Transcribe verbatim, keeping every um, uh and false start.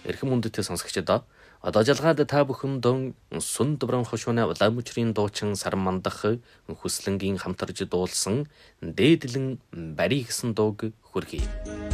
Эрхэм үндэтэй сонсогчдоо одоо жалгаад та бүхэнд сүн доброн хошууна уламжрын дуучин саран мандах хүслэнгийн хамтарж дуулсан дээдлэн барий гэсэн дууг хүргэе.